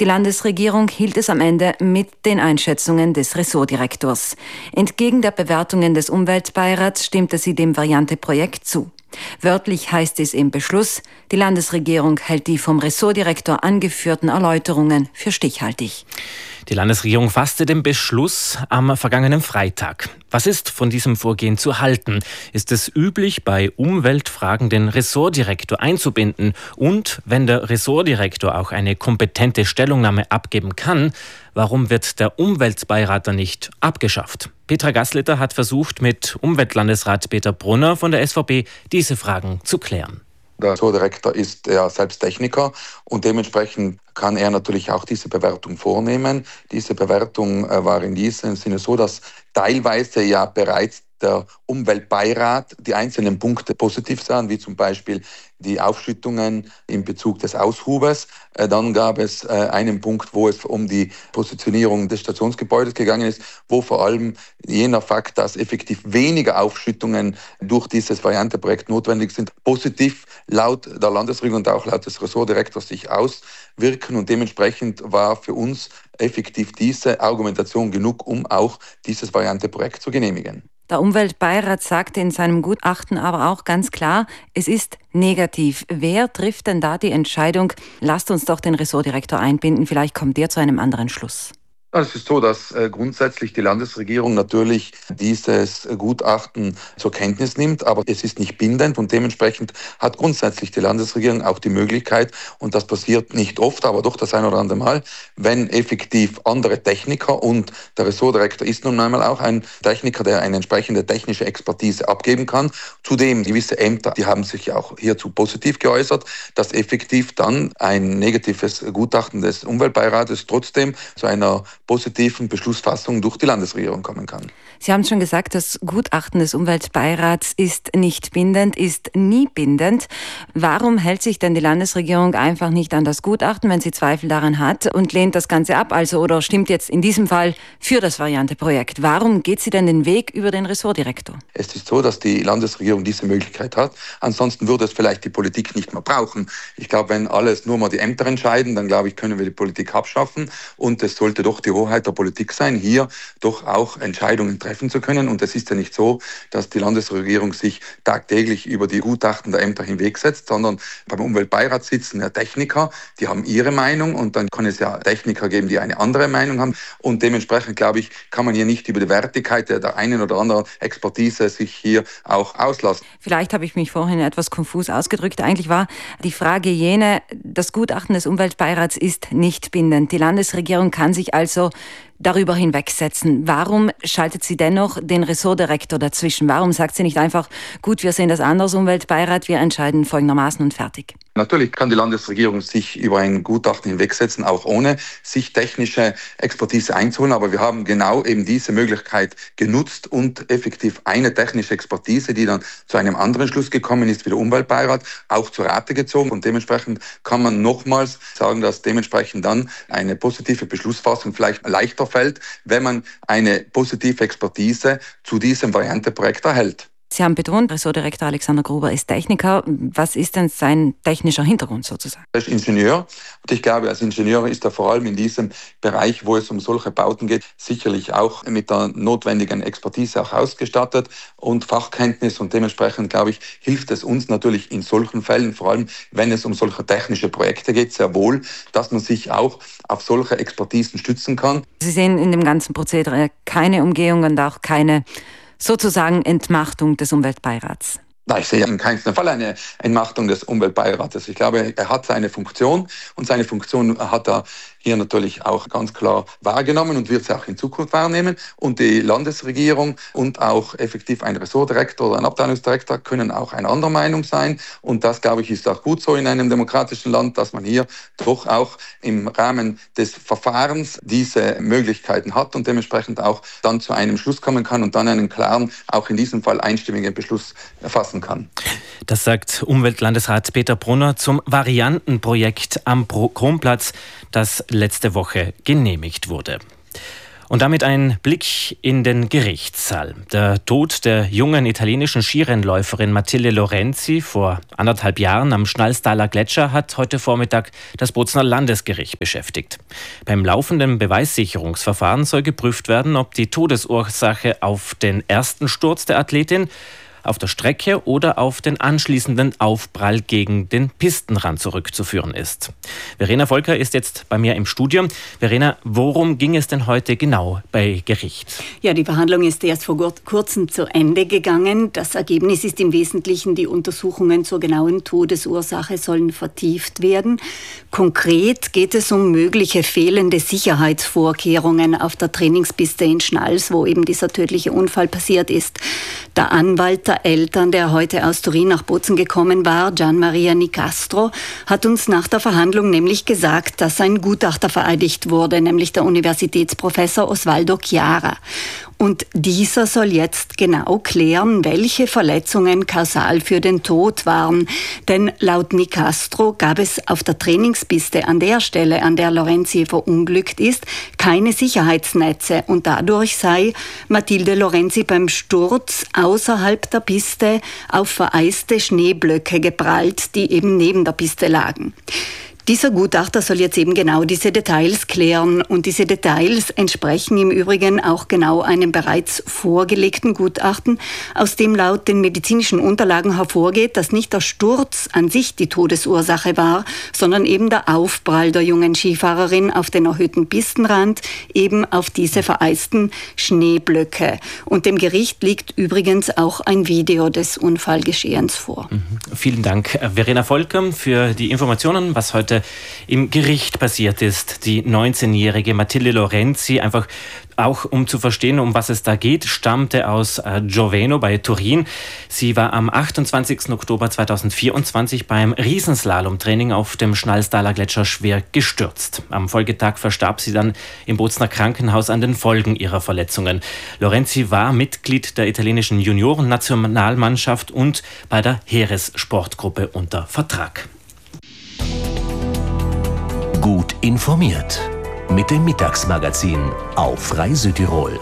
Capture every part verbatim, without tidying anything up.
Die Landesregierung hielt es am Ende mit den Einschätzungen des Ressortdirektors. Entgegen der Bewertungen des Umweltbeirats stimmte sie dem Variante-Projekt zu. Wörtlich heißt es im Beschluss, die Landesregierung hält die vom Ressortdirektor angeführten Erläuterungen für stichhaltig. Die Landesregierung fasste den Beschluss am vergangenen Freitag. Was ist von diesem Vorgehen zu halten? Ist es üblich, bei Umweltfragen den Ressortdirektor einzubinden? Und wenn der Ressortdirektor auch eine kompetente Stellungnahme abgeben kann, warum wird der Umweltbeirat dann nicht abgeschafft? Petra Gassleiter hat versucht, mit Umweltlandesrat Peter Brunner von der S V P diese Fragen zu klären. Der Ressortdirektor ist ja selbst Techniker und dementsprechend kann er natürlich auch diese Bewertung vornehmen. Diese Bewertung war in diesem Sinne so, dass teilweise ja bereits der Umweltbeirat die einzelnen Punkte positiv sahen, wie zum Beispiel die Aufschüttungen in Bezug des Aushubes. Dann gab es einen Punkt, wo es um die Positionierung des Stationsgebäudes gegangen ist, wo vor allem jener Fakt, dass effektiv weniger Aufschüttungen durch dieses Varianteprojekt notwendig sind, positiv laut der Landesregierung und auch laut des Ressortdirektors sich auswirken. Und dementsprechend war für uns effektiv diese Argumentation genug, um auch dieses Varianteprojekt zu genehmigen. Der Umweltbeirat sagte in seinem Gutachten aber auch ganz klar, es ist negativ. Wer trifft denn da die Entscheidung? Lasst uns doch den Ressortdirektor einbinden, vielleicht kommt der zu einem anderen Schluss. Es ist so, dass äh, grundsätzlich die Landesregierung natürlich dieses Gutachten zur Kenntnis nimmt, aber es ist nicht bindend und dementsprechend hat grundsätzlich die Landesregierung auch die Möglichkeit, und das passiert nicht oft, aber doch das ein oder andere Mal, wenn effektiv andere Techniker, und der Ressortdirektor ist nun einmal auch ein Techniker, der eine entsprechende technische Expertise abgeben kann. Zudem gewisse Ämter, die haben sich auch hierzu positiv geäußert, dass effektiv dann ein negatives Gutachten des Umweltbeirates trotzdem zu einer positiven Beschlussfassung durch die Landesregierung kommen kann. Sie haben schon gesagt, das Gutachten des Umweltbeirats ist nicht bindend, ist nie bindend. Warum hält sich denn die Landesregierung einfach nicht an das Gutachten, wenn sie Zweifel daran hat, und lehnt das Ganze ab? Also oder stimmt jetzt in diesem Fall für das Variante-Projekt? Warum geht sie denn den Weg über den Ressortdirektor? Es ist so, dass die Landesregierung diese Möglichkeit hat. Ansonsten würde es vielleicht die Politik nicht mehr brauchen. Ich glaube, wenn alles nur mal die Ämter entscheiden, dann glaube ich, können wir die Politik abschaffen. Und es sollte doch die Hoheit der Politik sein, hier doch auch Entscheidungen treffen zu können. Und es ist ja nicht so, dass die Landesregierung sich tagtäglich über die Gutachten der Ämter hinwegsetzt, sondern beim Umweltbeirat sitzen ja Techniker, die haben ihre Meinung, und dann kann es ja Techniker geben, die eine andere Meinung haben. Und dementsprechend, glaube ich, kann man hier nicht über die Wertigkeit der einen oder anderen Expertise sich hier auch auslassen. Vielleicht habe ich mich vorhin etwas konfus ausgedrückt. Eigentlich war die Frage jene, das Gutachten des Umweltbeirats ist nicht bindend. Die Landesregierung kann sich also darüber hinwegsetzen. Warum schaltet sie dennoch den Ressortdirektor dazwischen? Warum sagt sie nicht einfach, gut, wir sehen das anders, Umweltbeirat, wir entscheiden folgendermaßen und fertig? Natürlich kann die Landesregierung sich über ein Gutachten hinwegsetzen, auch ohne sich technische Expertise einzuholen. Aber wir haben genau eben diese Möglichkeit genutzt und effektiv eine technische Expertise, die dann zu einem anderen Schluss gekommen ist, wie der Umweltbeirat, auch zu Rate gezogen. Und dementsprechend kann man nochmals sagen, dass dementsprechend dann eine positive Beschlussfassung vielleicht leichter fällt, wenn man eine positive Expertise zu diesem Varianteprojekt erhält. Sie haben betont, Ressortdirektor Alexander Gruber ist Techniker. Was ist denn sein technischer Hintergrund sozusagen? Er ist Ingenieur, und ich glaube, als Ingenieur ist er vor allem in diesem Bereich, wo es um solche Bauten geht, sicherlich auch mit der notwendigen Expertise auch ausgestattet und Fachkenntnis, und dementsprechend, glaube ich, hilft es uns natürlich in solchen Fällen, vor allem wenn es um solche technische Projekte geht, sehr wohl, dass man sich auch auf solche Expertisen stützen kann. Sie sehen in dem ganzen Prozedere keine Umgehung und auch keine sozusagen Entmachtung des Umweltbeirats. Ich sehe in keinem Fall eine Entmachtung des Umweltbeirates. Ich glaube, er hat seine Funktion, und seine Funktion hat er hier natürlich auch ganz klar wahrgenommen und wird sie auch in Zukunft wahrnehmen. Und die Landesregierung und auch effektiv ein Ressortdirektor oder ein Abteilungsdirektor können auch einer anderer Meinung sein. Und das, glaube ich, ist auch gut so in einem demokratischen Land, dass man hier doch auch im Rahmen des Verfahrens diese Möglichkeiten hat und dementsprechend auch dann zu einem Schluss kommen kann und dann einen klaren, auch in diesem Fall einstimmigen Beschluss fassen kann. Das sagt Umweltlandesrat Peter Brunner zum Variantenprojekt am Kronplatz, das letzte Woche genehmigt wurde. Und damit ein Blick in den Gerichtssaal. Der Tod der jungen italienischen Skirennläuferin Matilde Lorenzi vor anderthalb Jahren am Schnalstaler Gletscher hat heute Vormittag das Bozner Landesgericht beschäftigt. Beim laufenden Beweissicherungsverfahren soll geprüft werden, ob die Todesursache auf den ersten Sturz der Athletin auf der Strecke oder auf den anschließenden Aufprall gegen den Pistenrand zurückzuführen ist. Verena Volker ist jetzt bei mir im Studio. Verena, worum ging es denn heute genau bei Gericht? Ja, die Verhandlung ist erst vor kurzem zu Ende gegangen. Das Ergebnis ist im Wesentlichen, die Untersuchungen zur genauen Todesursache sollen vertieft werden. Konkret geht es um mögliche fehlende Sicherheitsvorkehrungen auf der Trainingspiste in Schnals, wo eben dieser tödliche Unfall passiert ist. Der Anwalt der Eltern, der heute aus Turin nach Bozen gekommen war, Gian Maria Nicastro, hat uns nach der Verhandlung nämlich gesagt, dass ein Gutachter vereidigt wurde, nämlich der Universitätsprofessor Osvaldo Chiara. Und dieser soll jetzt genau klären, welche Verletzungen kausal für den Tod waren. Denn laut Nicastro gab es auf der Trainingspiste an der Stelle, an der Lorenzi verunglückt ist, keine Sicherheitsnetze. Und dadurch sei Matilde Lorenzi beim Sturz außerhalb der Piste auf vereiste Schneeblöcke geprallt, die eben neben der Piste lagen. Dieser Gutachter soll jetzt eben genau diese Details klären und diese Details entsprechen im Übrigen auch genau einem bereits vorgelegten Gutachten, aus dem laut den medizinischen Unterlagen hervorgeht, dass nicht der Sturz an sich die Todesursache war, sondern eben der Aufprall der jungen Skifahrerin auf den erhöhten Pistenrand, eben auf diese vereisten Schneeblöcke. Und dem Gericht liegt übrigens auch ein Video des Unfallgeschehens vor. Mhm. Vielen Dank, Verena Volker, für die Informationen, was heute im Gericht passiert ist. Die neunzehnjährige Matilde Lorenzi, einfach auch um zu verstehen, um was es da geht, stammte aus äh, Gioveno bei Turin. Sie war am achtundzwanzigsten Oktober zweitausendvierundzwanzig beim Riesenslalomtraining auf dem Schnalstaler Gletscher schwer gestürzt. Am Folgetag verstarb sie dann im Bozner Krankenhaus an den Folgen ihrer Verletzungen. Lorenzi war Mitglied der italienischen Juniorennationalmannschaft und bei der Heeressportgruppe unter Vertrag. Gut informiert mit dem Mittagsmagazin auf Frei Südtirol.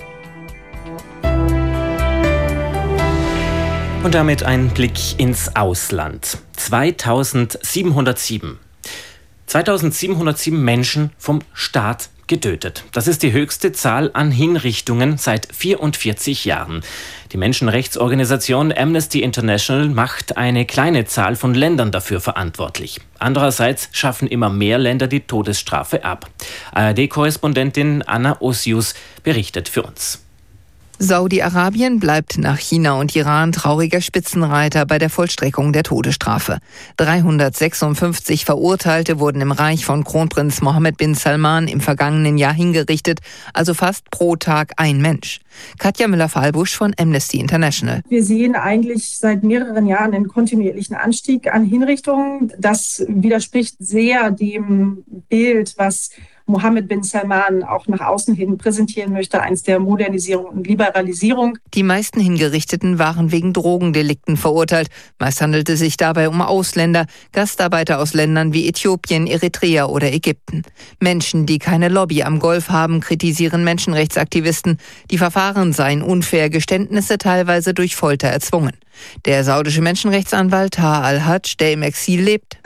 Und damit ein Blick ins Ausland. zweitausendsiebenhundertsieben. zweitausendsiebenhundertsieben Menschen vom Staat getötet. Das ist die höchste Zahl an Hinrichtungen seit vierundvierzig Jahren. Die Menschenrechtsorganisation Amnesty International macht eine kleine Zahl von Ländern dafür verantwortlich. Andererseits schaffen immer mehr Länder die Todesstrafe ab. A R D-Korrespondentin Anna Osius berichtet für uns. Saudi-Arabien bleibt nach China und Iran trauriger Spitzenreiter bei der Vollstreckung der Todesstrafe. dreihundertsechsundfünfzig Verurteilte wurden im Reich von Kronprinz Mohammed bin Salman im vergangenen Jahr hingerichtet, also fast pro Tag ein Mensch. Katja Müller-Fahlbusch von Amnesty International. Wir sehen eigentlich seit mehreren Jahren einen kontinuierlichen Anstieg an Hinrichtungen. Das widerspricht sehr dem Bild, was Mohammed bin Salman auch nach außen hin präsentieren möchte, eins der Modernisierung und Liberalisierung. Die meisten Hingerichteten waren wegen Drogendelikten verurteilt. Meist handelte es sich dabei um Ausländer, Gastarbeiter aus Ländern wie Äthiopien, Eritrea oder Ägypten. Menschen, die keine Lobby am Golf haben, kritisieren Menschenrechtsaktivisten. Die Verfahren seien unfair, Geständnisse teilweise durch Folter erzwungen. Der saudische Menschenrechtsanwalt Taha al-Hajj, der im Exil lebt,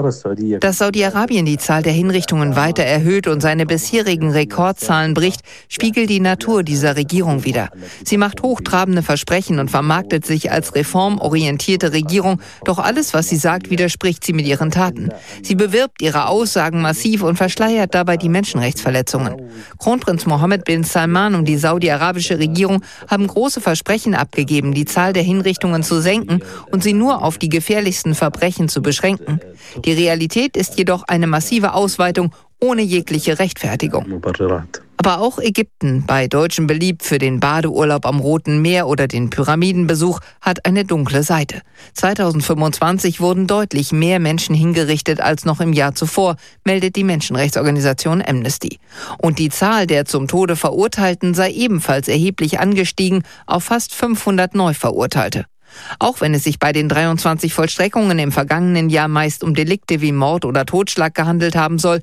dass Saudi-Arabien die Zahl der Hinrichtungen weiter erhöht und seine bisherigen Rekordzahlen bricht, spiegelt die Natur dieser Regierung wider. Sie macht hochtrabende Versprechen und vermarktet sich als reformorientierte Regierung, doch alles, was sie sagt, widerspricht sie mit ihren Taten. Sie bewirbt ihre Aussagen massiv und verschleiert dabei die Menschenrechtsverletzungen. Kronprinz Mohammed bin Salman und die saudi-arabische Regierung haben große Versprechen abgegeben, die Zahl der Hinrichtungen zu senken und sie nur auf die gefährlichsten Verbrechen zu beschränken. Die Realität ist jedoch eine massive Ausweitung ohne jegliche Rechtfertigung. Aber auch Ägypten, bei Deutschen beliebt für den Badeurlaub am Roten Meer oder den Pyramidenbesuch, hat eine dunkle Seite. zweitausendfünfundzwanzig wurden deutlich mehr Menschen hingerichtet als noch im Jahr zuvor, meldet die Menschenrechtsorganisation Amnesty. Und die Zahl der zum Tode Verurteilten sei ebenfalls erheblich angestiegen auf fast fünfhundert Neuverurteilte. Auch wenn es sich bei den dreiundzwanzig Vollstreckungen im vergangenen Jahr meist um Delikte wie Mord oder Totschlag gehandelt haben soll, werden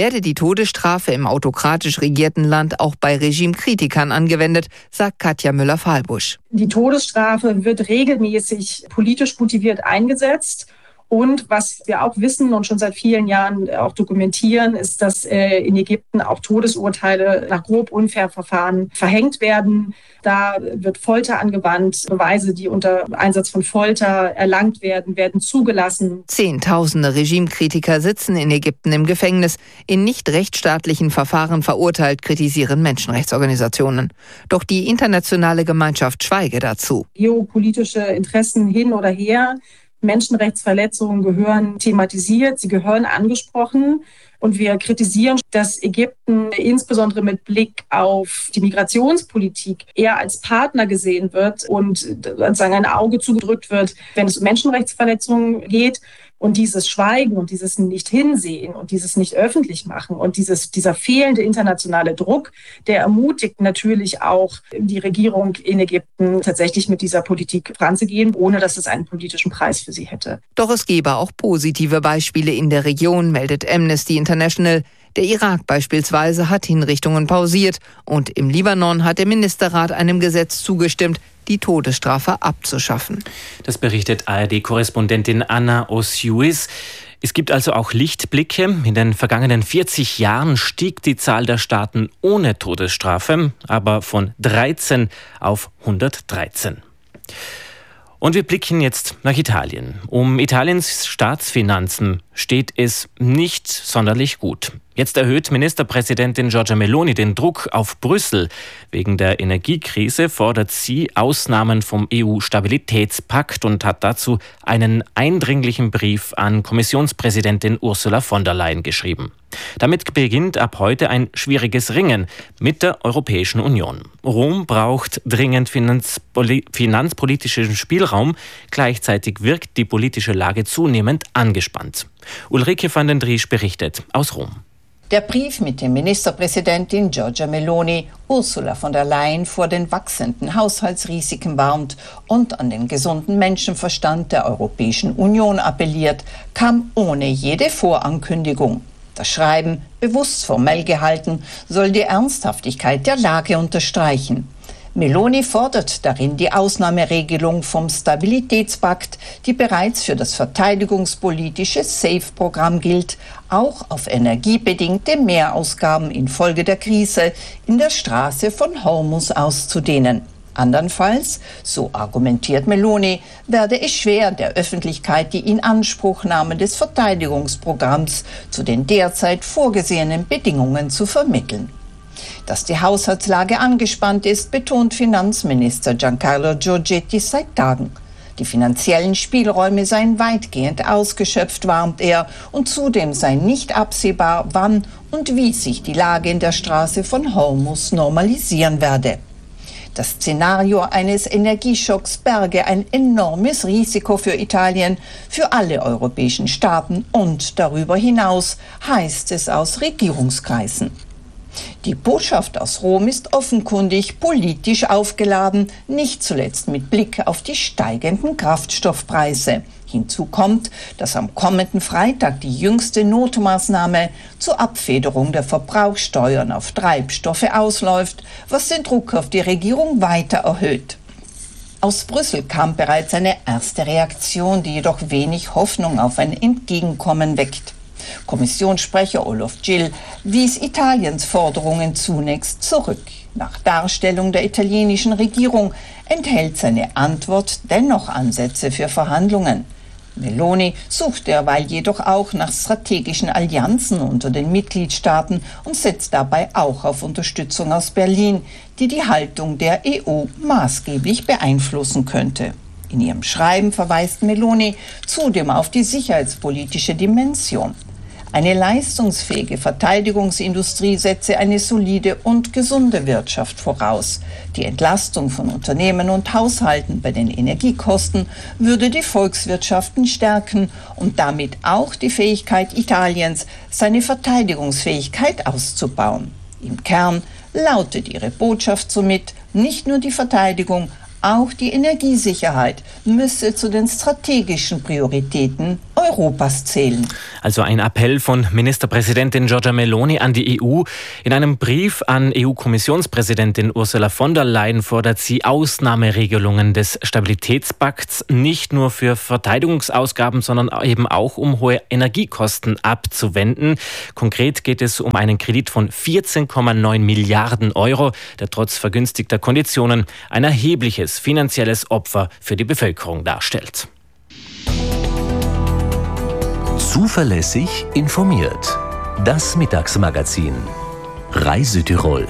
werde die Todesstrafe im autokratisch regierten Land auch bei Regimekritikern angewendet, sagt Katja Müller-Fahlbusch. Die Todesstrafe wird regelmäßig politisch motiviert eingesetzt. Und was wir auch wissen und schon seit vielen Jahren auch dokumentieren, ist, dass äh, in Ägypten auch Todesurteile nach grob unfair Verfahren verhängt werden. Da wird Folter angewandt. Beweise, die unter Einsatz von Folter erlangt werden, werden zugelassen. Zehntausende Regimekritiker sitzen in Ägypten im Gefängnis. In nicht rechtsstaatlichen Verfahren verurteilt, kritisieren Menschenrechtsorganisationen. Doch die internationale Gemeinschaft schweige dazu. Geopolitische Interessen hin oder her. Menschenrechtsverletzungen gehören thematisiert, sie gehören angesprochen. Und wir kritisieren, dass Ägypten insbesondere mit Blick auf die Migrationspolitik eher als Partner gesehen wird und sozusagen ein Auge zugedrückt wird, wenn es um Menschenrechtsverletzungen geht. Und dieses Schweigen und dieses Nicht-Hinsehen und dieses Nicht-Öffentlich-Machen und dieses, dieser fehlende internationale Druck, der ermutigt natürlich auch die Regierung in Ägypten tatsächlich mit dieser Politik voranzugehen, ohne dass es einen politischen Preis für sie hätte. Doch es gebe auch positive Beispiele in der Region, meldet Amnesty International. Der Irak beispielsweise hat Hinrichtungen pausiert und im Libanon hat der Ministerrat einem Gesetz zugestimmt, die Todesstrafe abzuschaffen. Das berichtet A R D-Korrespondentin Anna Osiuis. Es gibt also auch Lichtblicke. In den vergangenen vierzig Jahren stieg die Zahl der Staaten ohne Todesstrafe, aber von dreizehn auf hundertdreizehn. Und wir blicken jetzt nach Italien. Um Italiens Staatsfinanzen steht es nicht sonderlich gut. Jetzt erhöht Ministerpräsidentin Giorgia Meloni den Druck auf Brüssel. Wegen der Energiekrise fordert sie Ausnahmen vom E U-Stabilitätspakt und hat dazu einen eindringlichen Brief an Kommissionspräsidentin Ursula von der Leyen geschrieben. Damit beginnt ab heute ein schwieriges Ringen mit der Europäischen Union. Rom braucht dringend finanzpoli- finanzpolitischen Spielraum. Gleichzeitig wirkt die politische Lage zunehmend angespannt. Ulrike van den Driesch berichtet aus Rom. Der Brief mit der Ministerpräsidentin Giorgia Meloni, Ursula von der Leyen vor den wachsenden Haushaltsrisiken warnt und an den gesunden Menschenverstand der Europäischen Union appelliert, kam ohne jede Vorankündigung. Das Schreiben, bewusst formell gehalten, soll die Ernsthaftigkeit der Lage unterstreichen. Meloni fordert darin die Ausnahmeregelung vom Stabilitätspakt, die bereits für das verteidigungspolitische SAFE-Programm gilt, auch auf energiebedingte Mehrausgaben infolge der Krise in der Straße von Hormuz auszudehnen. Andernfalls, so argumentiert Meloni, werde es schwer, der Öffentlichkeit die Inanspruchnahme des Verteidigungsprogramms zu den derzeit vorgesehenen Bedingungen zu vermitteln. Dass die Haushaltslage angespannt ist, betont Finanzminister Giancarlo Giorgetti seit Tagen. Die finanziellen Spielräume seien weitgehend ausgeschöpft, warnt er, und zudem sei nicht absehbar, wann und wie sich die Lage in der Straße von Hormuz normalisieren werde. Das Szenario eines Energieschocks berge ein enormes Risiko für Italien, für alle europäischen Staaten und darüber hinaus, heißt es aus Regierungskreisen. Die Botschaft aus Rom ist offenkundig politisch aufgeladen, nicht zuletzt mit Blick auf die steigenden Kraftstoffpreise. Hinzu kommt, dass am kommenden Freitag die jüngste Notmaßnahme zur Abfederung der Verbrauchssteuern auf Treibstoffe ausläuft, was den Druck auf die Regierung weiter erhöht. Aus Brüssel kam bereits eine erste Reaktion, die jedoch wenig Hoffnung auf ein Entgegenkommen weckt. Kommissionssprecher Olof Gil wies Italiens Forderungen zunächst zurück. Nach Darstellung der italienischen Regierung enthält seine Antwort dennoch Ansätze für Verhandlungen. Meloni sucht derweil jedoch auch nach strategischen Allianzen unter den Mitgliedstaaten und setzt dabei auch auf Unterstützung aus Berlin, die die Haltung der E U maßgeblich beeinflussen könnte. In ihrem Schreiben verweist Meloni zudem auf die sicherheitspolitische Dimension. Eine leistungsfähige Verteidigungsindustrie setze eine solide und gesunde Wirtschaft voraus. Die Entlastung von Unternehmen und Haushalten bei den Energiekosten würde die Volkswirtschaften stärken und damit auch die Fähigkeit Italiens, seine Verteidigungsfähigkeit auszubauen. Im Kern lautet ihre Botschaft somit, nicht nur die Verteidigung, auch die Energiesicherheit müsse zu den strategischen Prioritäten Europas zählen. Also ein Appell von Ministerpräsidentin Giorgia Meloni an die E U. In einem Brief an E U-Kommissionspräsidentin Ursula von der Leyen fordert sie Ausnahmeregelungen des Stabilitätspakts nicht nur für Verteidigungsausgaben, sondern eben auch um hohe Energiekosten abzuwenden. Konkret geht es um einen Kredit von vierzehn Komma neun Milliarden Euro, der trotz vergünstigter Konditionen ein erhebliches finanzielles Opfer für die Bevölkerung darstellt. Zuverlässig informiert. Das Mittagsmagazin. Reisütirol.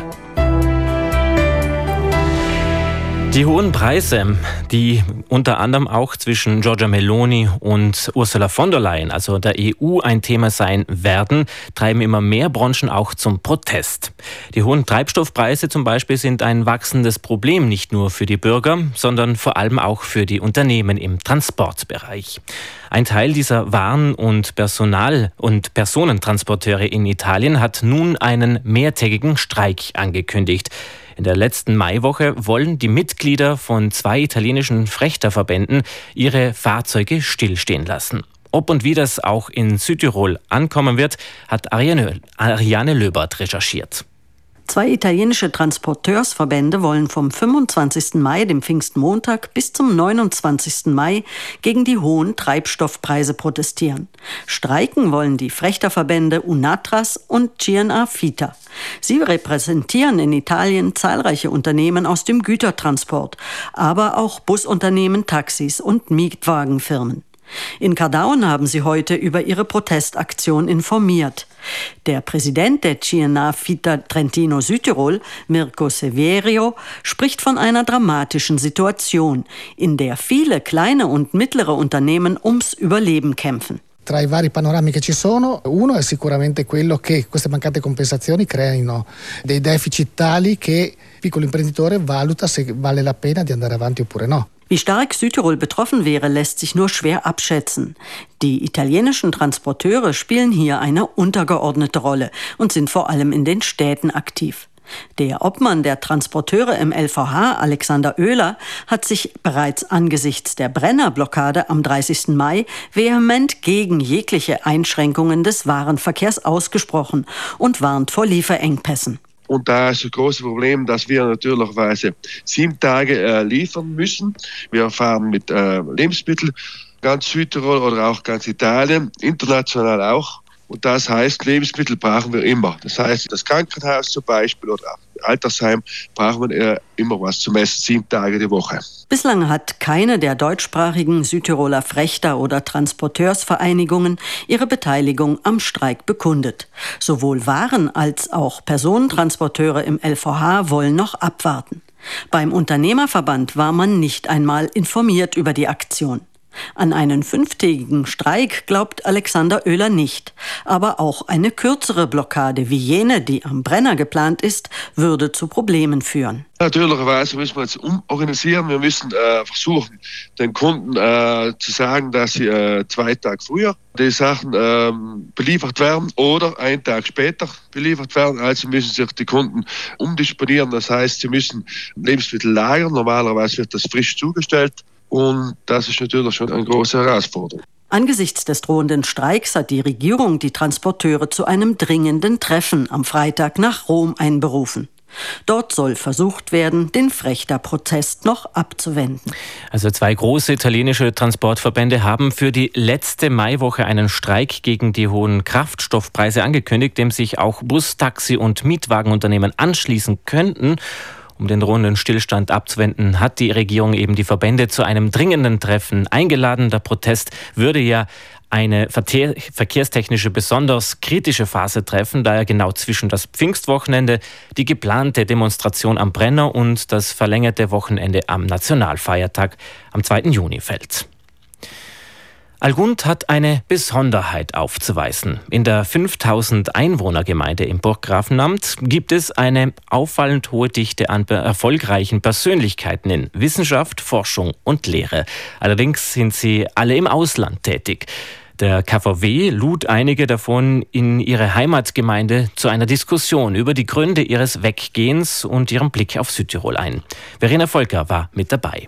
Die hohen Preise, die unter anderem auch zwischen Giorgia Meloni und Ursula von der Leyen, also der E U, ein Thema sein werden, treiben immer mehr Branchen auch zum Protest. Die hohen Treibstoffpreise zum Beispiel sind ein wachsendes Problem, nicht nur für die Bürger, sondern vor allem auch für die Unternehmen im Transportbereich. Ein Teil dieser Waren- und Personal- und Personentransporteure in Italien hat nun einen mehrtägigen Streik angekündigt. In der letzten Maiwoche wollen die Mitglieder von zwei italienischen Frächterverbänden ihre Fahrzeuge stillstehen lassen. Ob und wie das auch in Südtirol ankommen wird, hat Ariane, Ariane Löbert recherchiert. Zwei italienische Transporteursverbände wollen vom fünfundzwanzigsten Mai, dem Pfingstmontag, bis zum neunundzwanzigsten Mai gegen die hohen Treibstoffpreise protestieren. Streiken wollen die Frächterverbände Unatras und C N A Fita. Sie repräsentieren in Italien zahlreiche Unternehmen aus dem Gütertransport, aber auch Busunternehmen, Taxis und Mietwagenfirmen. In Cardaun haben sie heute über ihre Protestaktion informiert. Der Präsident der C N A Fita Trentino Südtirol, Mirko Severio, spricht von einer dramatischen Situation, in der viele kleine und mittlere Unternehmen ums Überleben kämpfen. Tra i vari panorami che ci sono, uno è sicuramente quello che queste mancate compensazioni creino dei deficit tali che il piccolo imprenditore valuta se vale la pena di andare avanti oppure no. Wie stark Südtirol betroffen wäre, lässt sich nur schwer abschätzen. Die italienischen Transporteure spielen hier eine untergeordnete Rolle und sind vor allem in den Städten aktiv. Der Obmann der Transporteure im L V H, Alexander Oehler, hat sich bereits angesichts der Brennerblockade am dreißigsten Mai vehement gegen jegliche Einschränkungen des Warenverkehrs ausgesprochen und warnt vor Lieferengpässen. Und da ist das große Problem, dass wir natürlicherweise sieben Tage äh, liefern müssen. Wir fahren mit äh, Lebensmitteln, ganz Südtirol oder auch ganz Italien, international auch. Und das heißt, Lebensmittel brauchen wir immer. Das heißt, das Krankenhaus zum Beispiel oder auch Altersheim brauchen wir äh, immer was zum Essen, sieben Tage die Woche. Bislang hat keine der deutschsprachigen Südtiroler Frächter- oder Transporteursvereinigungen ihre Beteiligung am Streik bekundet. Sowohl Waren- als auch Personentransporteure im L V H wollen noch abwarten. Beim Unternehmerverband war man nicht einmal informiert über die Aktion. An einen fünftägigen Streik glaubt Alexander Oehler nicht. Aber auch eine kürzere Blockade wie jene, die am Brenner geplant ist, würde zu Problemen führen. Natürlicherweise müssen wir uns umorganisieren. Wir müssen äh, versuchen, den Kunden äh, zu sagen, dass sie äh, zwei Tage früher die Sachen äh, beliefert werden oder einen Tag später beliefert werden. Also müssen sich die Kunden umdisponieren. Das heißt, sie müssen Lebensmittel lagern. Normalerweise wird das frisch zugestellt. Und das ist natürlich schon eine große Herausforderung. Angesichts des drohenden Streiks hat die Regierung die Transporteure zu einem dringenden Treffen am Freitag nach Rom einberufen. Dort soll versucht werden, den Frächterprotest noch abzuwenden. Also zwei große italienische Transportverbände haben für die letzte Maiwoche einen Streik gegen die hohen Kraftstoffpreise angekündigt, dem sich auch Bus-, Taxi- und Mietwagenunternehmen anschließen könnten. Um den drohenden Stillstand abzuwenden, hat die Regierung eben die Verbände zu einem dringenden Treffen eingeladen. Der Protest würde ja eine verkehrstechnische besonders kritische Phase treffen, da er genau zwischen das Pfingstwochenende, die geplante Demonstration am Brenner und das verlängerte Wochenende am Nationalfeiertag am zweiten Juni fällt. Algund hat eine Besonderheit aufzuweisen. In der fünftausend Einwohner-Gemeinde im Burggrafenamt gibt es eine auffallend hohe Dichte an erfolgreichen Persönlichkeiten in Wissenschaft, Forschung und Lehre. Allerdings sind sie alle im Ausland tätig. Der K V W lud einige davon in ihre Heimatgemeinde zu einer Diskussion über die Gründe ihres Weggehens und ihren Blick auf Südtirol ein. Verena Volker war mit dabei.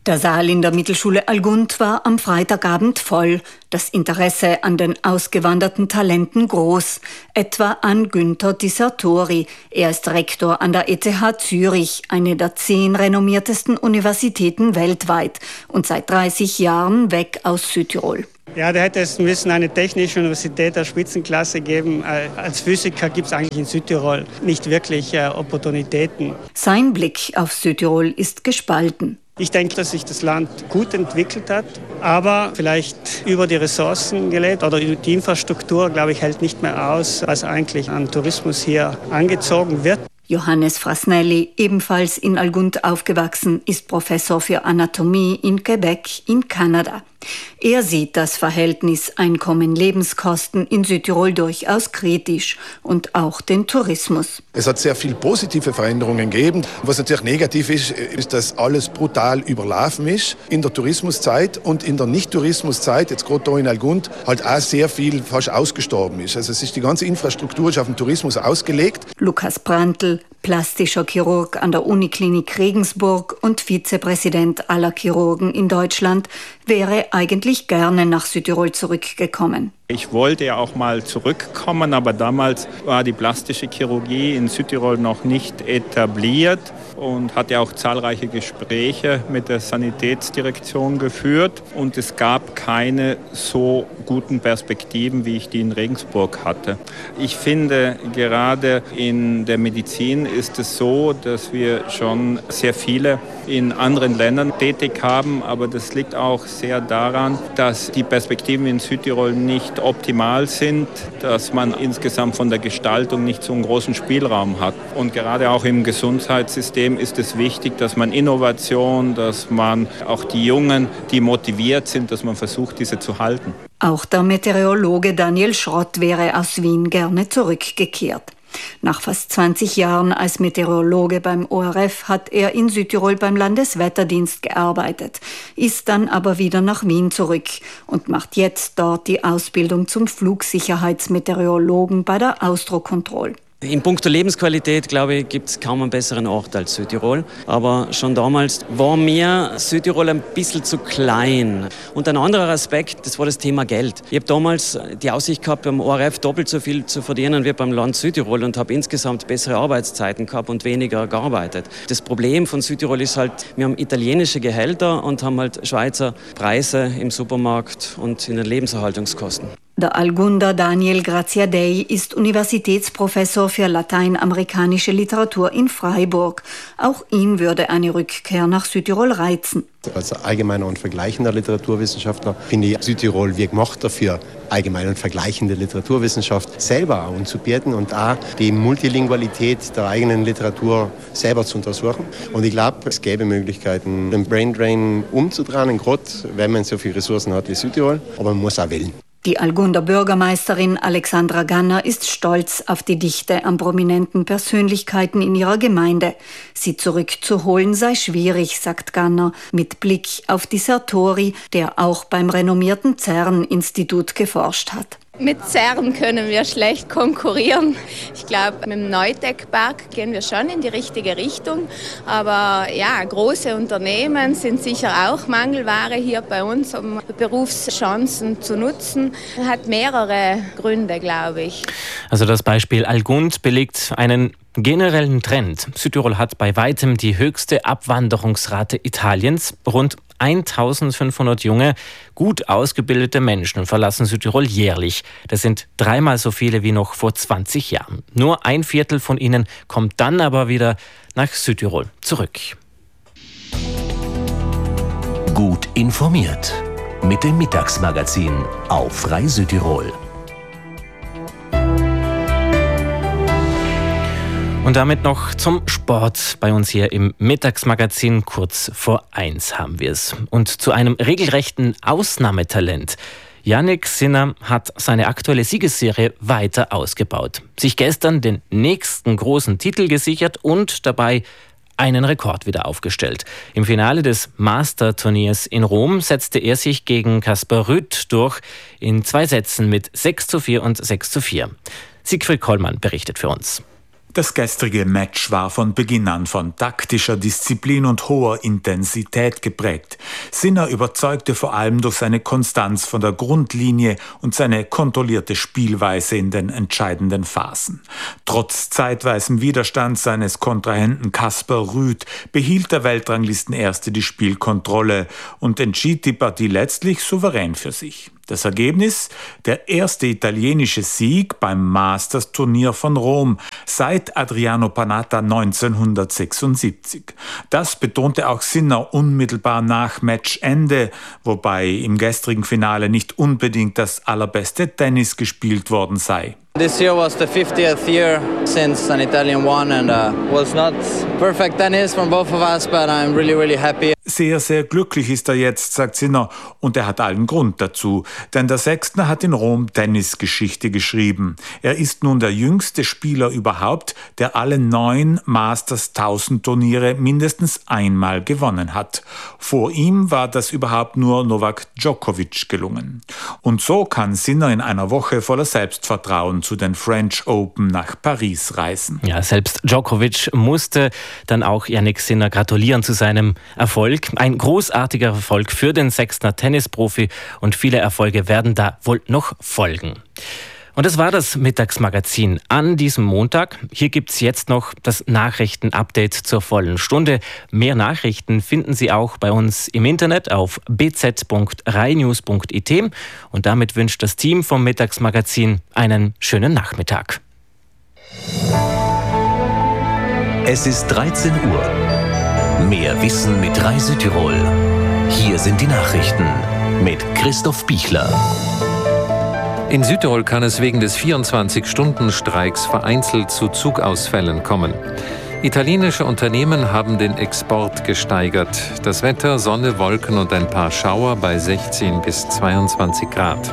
Der Saal in der Mittelschule Algund war am Freitagabend voll, das Interesse an den ausgewanderten Talenten groß, etwa an Günther Dissertori. Er ist Rektor an der E T H Zürich, eine der zehn renommiertesten Universitäten weltweit und seit dreißig Jahren weg aus Südtirol. Ja, da hätte es müssen eine technische Universität der Spitzenklasse geben. Als Physiker gibt es eigentlich in Südtirol nicht wirklich äh, Opportunitäten. Sein Blick auf Südtirol ist gespalten. Ich denke, dass sich das Land gut entwickelt hat, aber vielleicht über die Ressourcen gelebt oder die Infrastruktur, glaube ich, hält nicht mehr aus, was eigentlich an Tourismus hier angezogen wird. Johannes Frasnelli, ebenfalls in Algund aufgewachsen, ist Professor für Anatomie in Quebec in Kanada. Er sieht das Verhältnis Einkommen-Lebenskosten in Südtirol durchaus kritisch und auch den Tourismus. Es hat sehr viele positive Veränderungen gegeben. Was natürlich negativ ist, ist, dass alles brutal überlaufen ist in der Tourismuszeit und in der Nicht-Tourismuszeit, jetzt gerade hier in Algund, halt auch sehr viel fast ausgestorben ist. Also es ist die ganze Infrastruktur ist auf den Tourismus ausgelegt. Lukas Brandl, plastischer Chirurg an der Uniklinik Regensburg und Vizepräsident aller Chirurgen in Deutschland, wäre eigentlich gerne nach Südtirol zurückgekommen. Ich wollte ja auch mal zurückkommen, aber damals war die plastische Chirurgie in Südtirol noch nicht etabliert und hatte auch zahlreiche Gespräche mit der Sanitätsdirektion geführt. Und es gab keine so guten Perspektiven, wie ich die in Regensburg hatte. Ich finde, gerade in der Medizin ist es so, dass wir schon sehr viele in anderen Ländern tätig haben, aber das liegt auch sehr daran, dass die Perspektiven in Südtirol nicht optimal sind, dass man insgesamt von der Gestaltung nicht so einen großen Spielraum hat. Und gerade auch im Gesundheitssystem ist es wichtig, dass man Innovation, dass man auch die Jungen, die motiviert sind, dass man versucht, diese zu halten. Auch der Meteorologe Daniel Schrott wäre aus Wien gerne zurückgekehrt. Nach fast zwanzig Jahren als Meteorologe beim O R F hat er in Südtirol beim Landeswetterdienst gearbeitet, ist dann aber wieder nach Wien zurück und macht jetzt dort die Ausbildung zum Flugsicherheitsmeteorologen bei der Austrocontrol. In puncto Lebensqualität, glaube ich, gibt es kaum einen besseren Ort als Südtirol. Aber schon damals war mir Südtirol ein bisschen zu klein. Und ein anderer Aspekt, das war das Thema Geld. Ich habe damals die Aussicht gehabt, beim O R F doppelt so viel zu verdienen wie beim Land Südtirol und habe insgesamt bessere Arbeitszeiten gehabt und weniger gearbeitet. Das Problem von Südtirol ist halt, wir haben italienische Gehälter und haben halt Schweizer Preise im Supermarkt und in den Lebenserhaltungskosten. Der Algunder Daniel Graziadei ist Universitätsprofessor für lateinamerikanische Literatur in Freiburg. Auch ihn würde eine Rückkehr nach Südtirol reizen. Als allgemeiner und vergleichender Literaturwissenschaftler finde ich Südtirol wie gemacht dafür, allgemeine und vergleichende Literaturwissenschaft selber anzubieten und auch die Multilingualität der eigenen Literatur selber zu untersuchen. Und ich glaube, es gäbe Möglichkeiten, den Braindrain umzudrehen, gerade wenn man so viele Ressourcen hat wie Südtirol, aber man muss auch wählen. Die Algunder Bürgermeisterin Alexandra Ganner ist stolz auf die Dichte an prominenten Persönlichkeiten in ihrer Gemeinde. Sie zurückzuholen sei schwierig, sagt Ganner, mit Blick auf Dissertori, der auch beim renommierten CERN-Institut geforscht hat. Mit CERN können wir schlecht konkurrieren. Ich glaube, mit dem Neutech-Park gehen wir schon in die richtige Richtung. Aber ja, große Unternehmen sind sicher auch Mangelware hier bei uns, um Berufschancen zu nutzen. Hat mehrere Gründe, glaube ich. Also das Beispiel Algund belegt einen generellen Trend. Südtirol hat bei weitem die höchste Abwanderungsrate Italiens. Rund eintausendfünfhundert junge, gut ausgebildete Menschen verlassen Südtirol jährlich. Das sind dreimal so viele wie noch vor zwanzig Jahren. Nur ein Viertel von ihnen kommt dann aber wieder nach Südtirol zurück. Gut informiert mit dem Mittagsmagazin auf Frei Südtirol. Und damit noch zum Sport. Bei uns hier im Mittagsmagazin kurz vor eins haben wir es. Und zu einem regelrechten Ausnahmetalent. Jannik Sinner hat seine aktuelle Siegesserie weiter ausgebaut. Sich gestern den nächsten großen Titel gesichert und dabei einen Rekord wieder aufgestellt. Im Finale des Master-Turniers in Rom setzte er sich gegen Kaspar Rüth durch in zwei Sätzen mit sechs zu vier und sechs zu vier. Siegfried Kollmann berichtet für uns. Das gestrige Match war von Beginn an von taktischer Disziplin und hoher Intensität geprägt. Sinner überzeugte vor allem durch seine Konstanz von der Grundlinie und seine kontrollierte Spielweise in den entscheidenden Phasen. Trotz zeitweisem Widerstand seines Kontrahenten Casper Ruud behielt der Weltranglistenerste die Spielkontrolle und entschied die Partie letztlich souverän für sich. Das Ergebnis? Der erste italienische Sieg beim Masters-Turnier von Rom seit Adriano Panatta neunzehnhundertsechsundsiebzig. Das betonte auch Sinner unmittelbar nach Matchende, wobei im gestrigen Finale nicht unbedingt das allerbeste Tennis gespielt worden sei. This year was the fiftieth year since an Italian won and uh, was not perfect tennis from both of us, but I'm really, really happy. Sehr, sehr glücklich ist er jetzt, sagt Sinner, und er hat allen Grund dazu, denn der Sechstner hat in Rom Tennisgeschichte geschrieben. Er ist nun der jüngste Spieler überhaupt, der alle neun Masters-tausend-Turniere mindestens einmal gewonnen hat. Vor ihm war das überhaupt nur Novak Djokovic gelungen. Und so kann Sinner in einer Woche voller Selbstvertrauen zu den French Open nach Paris reisen. Ja, selbst Djokovic musste dann auch Jannik Sinner gratulieren zu seinem Erfolg. Ein großartiger Erfolg für den Sechstner Tennisprofi und viele Erfolge werden da wohl noch folgen. Und das war das Mittagsmagazin an diesem Montag. Hier gibt's jetzt noch das Nachrichtenupdate zur vollen Stunde. Mehr Nachrichten finden Sie auch bei uns im Internet auf b z punkt rainews punkt i t. Und damit wünscht das Team vom Mittagsmagazin einen schönen Nachmittag. Es ist dreizehn Uhr. Mehr Wissen mit Rai Südtirol. Hier sind die Nachrichten mit Christoph Bichler. In Südtirol kann es wegen des vierundzwanzig-Stunden-Streiks vereinzelt zu Zugausfällen kommen. Italienische Unternehmen haben den Export gesteigert. Das Wetter, Sonne, Wolken und ein paar Schauer bei sechzehn bis zweiundzwanzig Grad.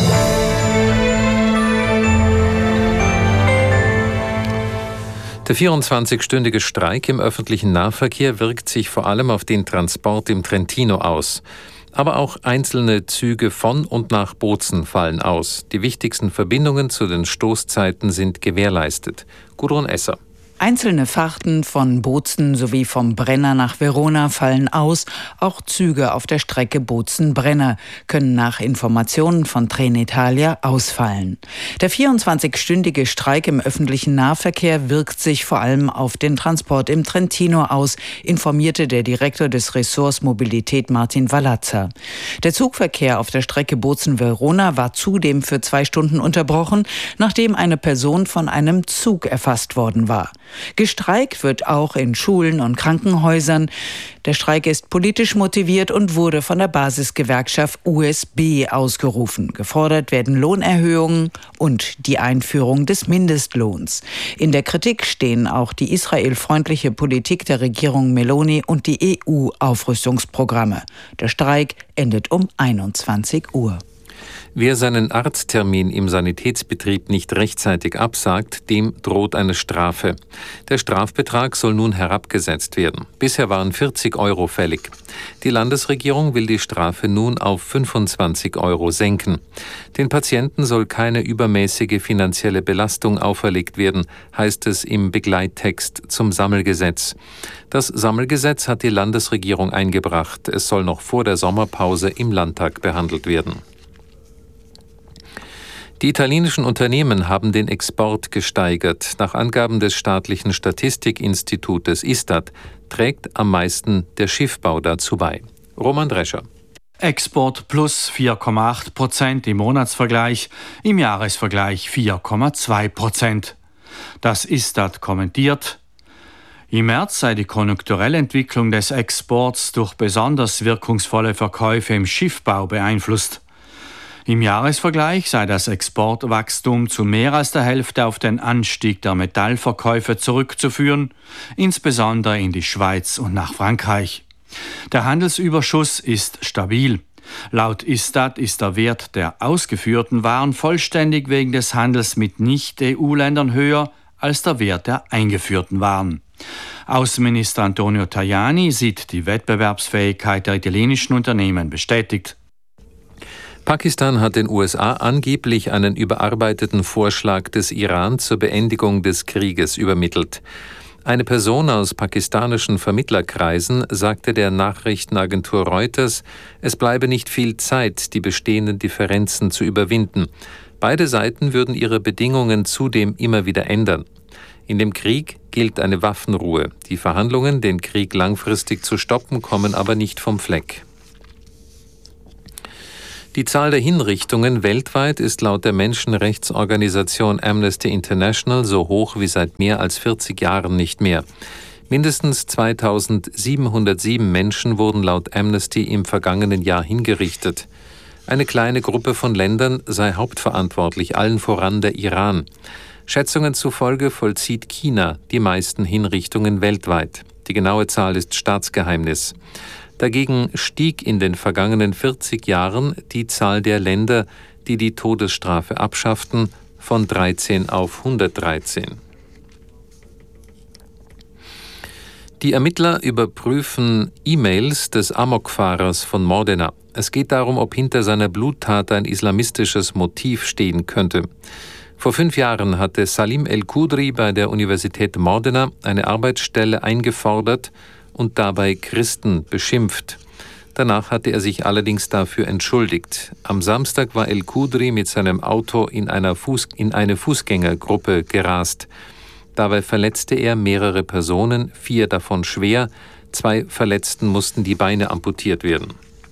Der vierundzwanzigstündige Streik im öffentlichen Nahverkehr wirkt sich vor allem auf den Transport im Trentino aus. Aber auch einzelne Züge von und nach Bozen fallen aus. Die wichtigsten Verbindungen zu den Stoßzeiten sind gewährleistet. Gudrun Esser. Einzelne Fahrten von Bozen sowie vom Brenner nach Verona fallen aus. Auch Züge auf der Strecke Bozen-Brenner können nach Informationen von Trenitalia ausfallen. Der vierundzwanzigstündige Streik im öffentlichen Nahverkehr wirkt sich vor allem auf den Transport im Trentino aus, informierte der Direktor des Ressorts Mobilität Martin Valazza. Der Zugverkehr auf der Strecke Bozen-Verona war zudem für zwei Stunden unterbrochen, nachdem eine Person von einem Zug erfasst worden war. Gestreikt wird auch in Schulen und Krankenhäusern. Der Streik ist politisch motiviert und wurde von der Basisgewerkschaft U S B ausgerufen. Gefordert werden Lohnerhöhungen und die Einführung des Mindestlohns. In der Kritik stehen auch die israelfreundliche Politik der Regierung Meloni und die E U-Aufrüstungsprogramme. Der Streik endet um einundzwanzig Uhr. Wer seinen Arzttermin im Sanitätsbetrieb nicht rechtzeitig absagt, dem droht eine Strafe. Der Strafbetrag soll nun herabgesetzt werden. Bisher waren vierzig Euro fällig. Die Landesregierung will die Strafe nun auf fünfundzwanzig Euro senken. Den Patienten soll keine übermäßige finanzielle Belastung auferlegt werden, heißt es im Begleittext zum Sammelgesetz. Das Sammelgesetz hat die Landesregierung eingebracht. Es soll noch vor der Sommerpause im Landtag behandelt werden. Die italienischen Unternehmen haben den Export gesteigert. Nach Angaben des staatlichen Statistikinstitutes Istat trägt am meisten der Schiffbau dazu bei. Roman Drescher. Export plus vier Komma acht Prozent im Monatsvergleich, im Jahresvergleich vier Komma zwei Prozent. Das Istat kommentiert: Im März sei die konjunkturelle Entwicklung des Exports durch besonders wirkungsvolle Verkäufe im Schiffbau beeinflusst. Im Jahresvergleich sei das Exportwachstum zu mehr als der Hälfte auf den Anstieg der Metallverkäufe zurückzuführen, insbesondere in die Schweiz und nach Frankreich. Der Handelsüberschuss ist stabil. Laut Istat ist der Wert der ausgeführten Waren vollständig wegen des Handels mit Nicht-E U-Ländern höher als der Wert der eingeführten Waren. Außenminister Antonio Tajani sieht die Wettbewerbsfähigkeit der italienischen Unternehmen bestätigt. Pakistan hat den U S A angeblich einen überarbeiteten Vorschlag des Iran zur Beendigung des Krieges übermittelt. Eine Person aus pakistanischen Vermittlerkreisen sagte der Nachrichtenagentur Reuters, es bleibe nicht viel Zeit, die bestehenden Differenzen zu überwinden. Beide Seiten würden ihre Bedingungen zudem immer wieder ändern. In dem Krieg gilt eine Waffenruhe. Die Verhandlungen, den Krieg langfristig zu stoppen, kommen aber nicht vom Fleck. Die Zahl der Hinrichtungen weltweit ist laut der Menschenrechtsorganisation Amnesty International so hoch wie seit mehr als vierzig Jahren nicht mehr. Mindestens zweitausendsiebenhundertsieben Menschen wurden laut Amnesty im vergangenen Jahr hingerichtet. Eine kleine Gruppe von Ländern sei hauptverantwortlich, allen voran der Iran. Schätzungen zufolge vollzieht China die meisten Hinrichtungen weltweit. Die genaue Zahl ist Staatsgeheimnis. Dagegen stieg in den vergangenen vierzig Jahren die Zahl der Länder, die die Todesstrafe abschafften, von dreizehn auf hundertdreizehn. Die Ermittler überprüfen E-Mails des Amokfahrers von Modena. Es geht darum, ob hinter seiner Bluttat ein islamistisches Motiv stehen könnte. Vor fünf Jahren hatte Salim El-Kudri bei der Universität Modena eine Arbeitsstelle eingefordert und dabei Christen beschimpft. Danach hatte er sich allerdings dafür entschuldigt. Am Samstag war El-Kudri mit seinem Auto in, einer Fuß, in eine Fußgängergruppe gerast. Dabei verletzte er mehrere Personen, vier davon schwer. Zwei Verletzten mussten die Beine amputiert werden.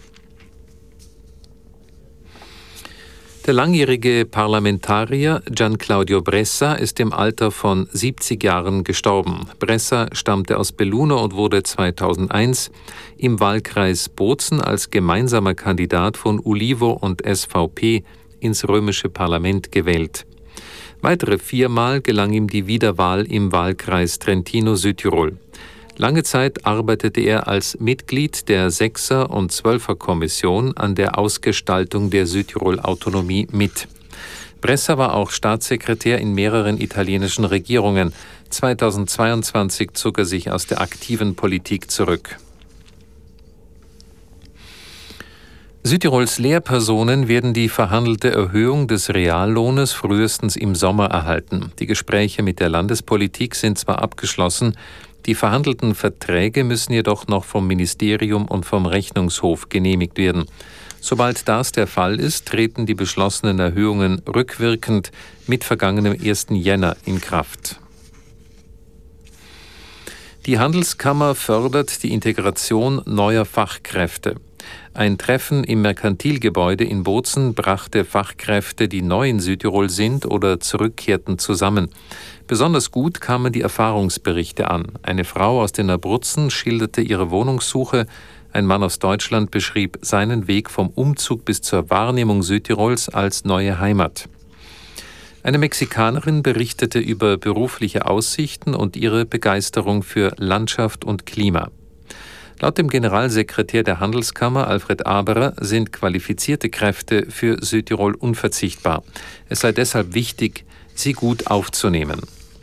Der langjährige Parlamentarier Gian Claudio Bressa ist im Alter von siebzig Jahren gestorben. Bressa stammte aus Belluno und wurde zweitausendeins im Wahlkreis Bozen als gemeinsamer Kandidat von Ulivo und S V P ins römische Parlament gewählt. Weitere viermal gelang ihm die Wiederwahl im Wahlkreis Trentino-Südtirol. Lange Zeit arbeitete er als Mitglied der Sechser- und Zwölfer-Kommission an der Ausgestaltung der Südtirol-Autonomie mit. Bressa war auch Staatssekretär in mehreren italienischen Regierungen. zweitausendzweiundzwanzig zog er sich aus der aktiven Politik zurück. Südtirols Lehrpersonen werden die verhandelte Erhöhung des Reallohnes frühestens im Sommer erhalten. Die Gespräche mit der Landespolitik sind zwar abgeschlossen, die verhandelten Verträge müssen jedoch noch vom Ministerium und vom Rechnungshof genehmigt werden. Sobald das der Fall ist, treten die beschlossenen Erhöhungen rückwirkend mit vergangenem ersten Jänner in Kraft. Die Handelskammer fördert die Integration neuer Fachkräfte. Ein Treffen im Merkantilgebäude in Bozen brachte Fachkräfte, die neu in Südtirol sind oder zurückkehrten, zusammen. Besonders gut kamen die Erfahrungsberichte an. Eine Frau aus den Abruzzen schilderte ihre Wohnungssuche, ein Mann aus Deutschland beschrieb seinen Weg vom Umzug bis zur Wahrnehmung Südtirols als neue Heimat. Eine Mexikanerin berichtete über berufliche Aussichten und ihre Begeisterung für Landschaft und Klima. Laut dem Generalsekretär der Handelskammer, Alfred Aberer, sind qualifizierte Kräfte für Südtirol unverzichtbar. Es sei deshalb wichtig, sie gut aufzunehmen.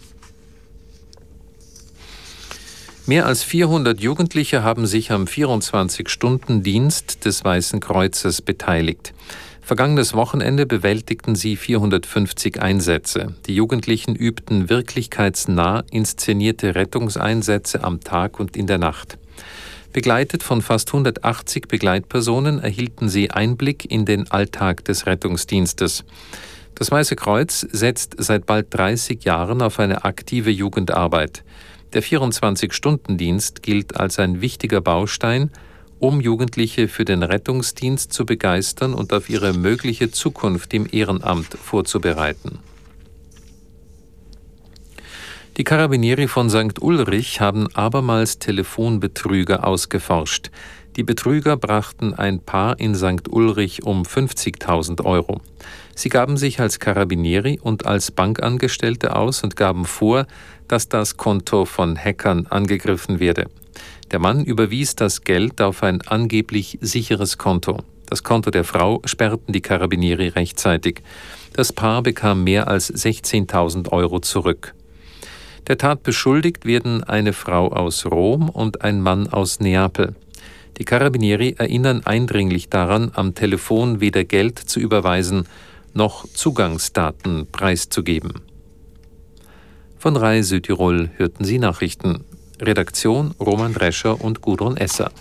Mehr als vierhundert Jugendliche haben sich am vierundzwanzig-Stunden-Dienst des Weißen Kreuzes beteiligt. Vergangenes Wochenende bewältigten sie vierhundertfünfzig Einsätze. Die Jugendlichen übten wirklichkeitsnah inszenierte Rettungseinsätze am Tag und in der Nacht. Begleitet von fast hundertachtzig Begleitpersonen erhielten sie Einblick in den Alltag des Rettungsdienstes. Das Weiße Kreuz setzt seit bald dreißig Jahren auf eine aktive Jugendarbeit. Der vierundzwanzig-Stunden-Dienst gilt als ein wichtiger Baustein, um Jugendliche für den Rettungsdienst zu begeistern und auf ihre mögliche Zukunft im Ehrenamt vorzubereiten. Die Carabinieri von Sankt Ulrich haben abermals Telefonbetrüger ausgeforscht. Die Betrüger brachten ein Paar in Sankt Ulrich um fünfzigtausend Euro. Sie gaben sich als Carabinieri und als Bankangestellte aus und gaben vor, dass das Konto von Hackern angegriffen werde. Der Mann überwies das Geld auf ein angeblich sicheres Konto. Das Konto der Frau sperrten die Carabinieri rechtzeitig. Das Paar bekam mehr als sechzehntausend Euro zurück. Der Tat beschuldigt werden eine Frau aus Rom und ein Mann aus Neapel. Die Carabinieri erinnern eindringlich daran, am Telefon weder Geld zu überweisen noch Zugangsdaten preiszugeben. Von R A I Südtirol hörten Sie Nachrichten. Redaktion Roman Drescher und Gudrun Esser.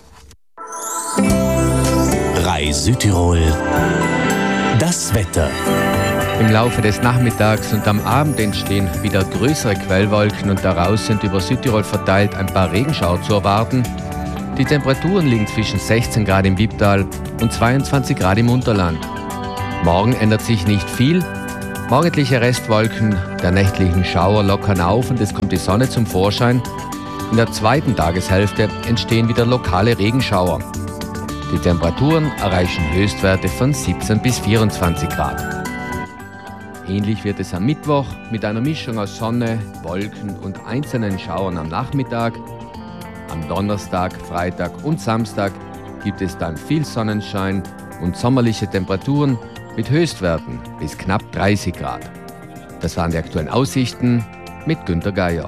R A I Südtirol. Das Wetter. Im Laufe des Nachmittags und am Abend entstehen wieder größere Quellwolken und daraus sind über Südtirol verteilt ein paar Regenschauer zu erwarten. Die Temperaturen liegen zwischen sechzehn Grad im Wipptal und zweiundzwanzig Grad im Unterland. Morgen ändert sich nicht viel. Morgendliche Restwolken der nächtlichen Schauer lockern auf und es kommt die Sonne zum Vorschein. In der zweiten Tageshälfte entstehen wieder lokale Regenschauer. Die Temperaturen erreichen Höchstwerte von siebzehn bis vierundzwanzig Grad. Ähnlich wird es am Mittwoch mit einer Mischung aus Sonne, Wolken und einzelnen Schauern am Nachmittag. Am Donnerstag, Freitag und Samstag gibt es dann viel Sonnenschein und sommerliche Temperaturen mit Höchstwerten bis knapp dreißig Grad. Das waren die aktuellen Aussichten mit Günter Geier.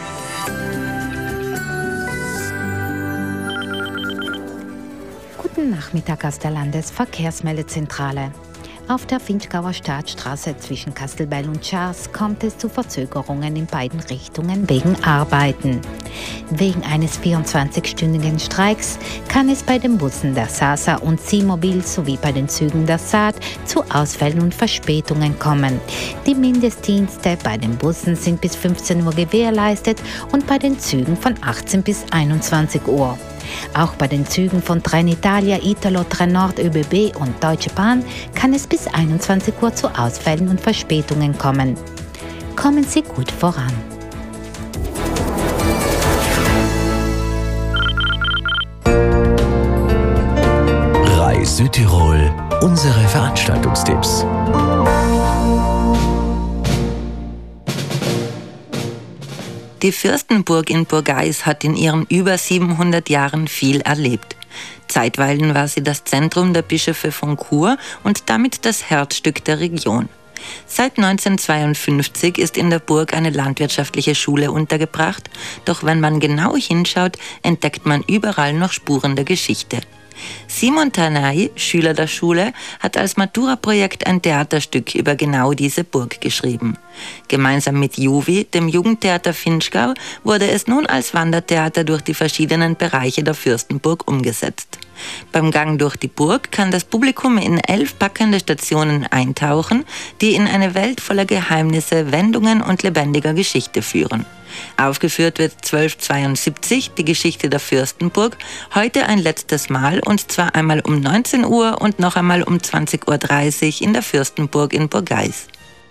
Guten Nachmittag aus der Landesverkehrsmeldezentrale. Auf der Vinschgauer Staatsstraße zwischen Kastelbell und Schaas kommt es zu Verzögerungen in beiden Richtungen wegen Arbeiten. Wegen eines vierundzwanzigstündigen Streiks kann es bei den Bussen der Sasa und Seamobil sowie bei den Zügen der Saat zu Ausfällen und Verspätungen kommen. Die Mindestdienste bei den Bussen sind bis fünfzehn Uhr gewährleistet und bei den Zügen von achtzehn bis einundzwanzig Uhr. Auch bei den Zügen von Trenitalia, Italo, Trenord, ÖBB und Deutsche Bahn kann es bis einundzwanzig Uhr zu Ausfällen und Verspätungen kommen. Kommen Sie gut voran. R A I Südtirol, unsere Veranstaltungstipps. Die Fürstenburg in Burgais hat in ihren über siebenhundert Jahren viel erlebt. Zeitweilen war sie das Zentrum der Bischöfe von Chur und damit das Herzstück der Region. Seit neunzehnhundertzweiundfünfzig ist in der Burg eine landwirtschaftliche Schule untergebracht, doch wenn man genau hinschaut, entdeckt man überall noch Spuren der Geschichte. Simon Tanay, Schüler der Schule, hat als Matura-Projekt ein Theaterstück über genau diese Burg geschrieben. Gemeinsam mit Juvi, dem Jugendtheater Vinschgau, wurde es nun als Wandertheater durch die verschiedenen Bereiche der Fürstenburg umgesetzt. Beim Gang durch die Burg kann das Publikum in elf packende Stationen eintauchen, die in eine Welt voller Geheimnisse, Wendungen und lebendiger Geschichte führen. Aufgeführt wird zwölfhundertzweiundsiebzig die Geschichte der Fürstenburg, heute ein letztes Mal und zwar einmal um neunzehn Uhr und noch einmal um zwanzig Uhr dreißig in der Fürstenburg in Burgais.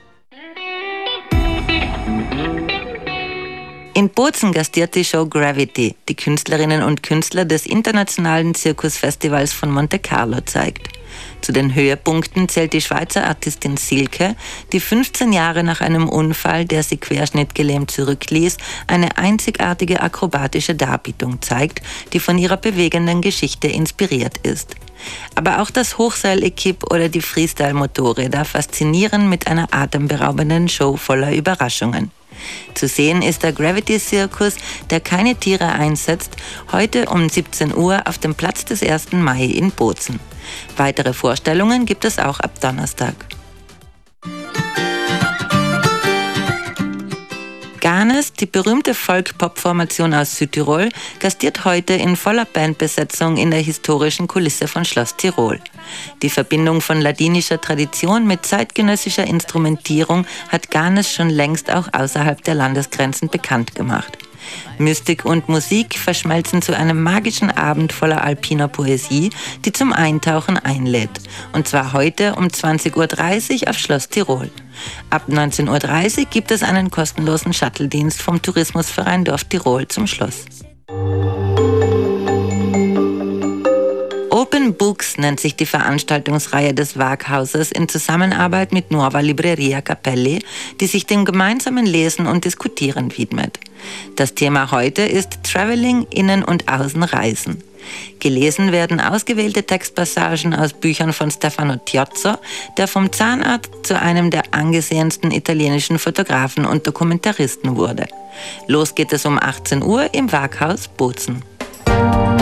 In Bozen gastiert die Show Gravity, die Künstlerinnen und Künstler des internationalen Zirkusfestivals von Monte Carlo zeigt. Zu den Höhepunkten zählt die Schweizer Artistin Silke, die fünfzehn Jahre nach einem Unfall, der sie querschnittgelähmt zurückließ, eine einzigartige akrobatische Darbietung zeigt, die von ihrer bewegenden Geschichte inspiriert ist. Aber auch das Hochseil-Equipe oder die Freestyle-Motorräder faszinieren mit einer atemberaubenden Show voller Überraschungen. Zu sehen ist der Gravity-Zirkus, der keine Tiere einsetzt, heute um siebzehn Uhr auf dem Platz des ersten Mai in Bozen. Weitere Vorstellungen gibt es auch ab Donnerstag. Ganes, die berühmte Folk-Pop-Formation aus Südtirol, gastiert heute in voller Bandbesetzung in der historischen Kulisse von Schloss Tirol. Die Verbindung von ladinischer Tradition mit zeitgenössischer Instrumentierung hat Ganes schon längst auch außerhalb der Landesgrenzen bekannt gemacht. Mystik und Musik verschmelzen zu einem magischen Abend voller alpiner Poesie, die zum Eintauchen einlädt. Und zwar heute um zwanzig Uhr dreißig auf Schloss Tirol. Ab neunzehn Uhr dreißig gibt es einen kostenlosen Shuttle-Dienst vom Tourismusverein Dorf Tirol zum Schloss. Open Books nennt sich die Veranstaltungsreihe des Waghauses in Zusammenarbeit mit Nuova Libreria Capelli, die sich dem gemeinsamen Lesen und Diskutieren widmet. Das Thema heute ist Traveling, Innen- und Außenreisen. Gelesen werden ausgewählte Textpassagen aus Büchern von Stefano Tiozzo, der vom Zahnarzt zu einem der angesehensten italienischen Fotografen und Dokumentaristen wurde. Los geht es um achtzehn Uhr im Waghaus Bozen.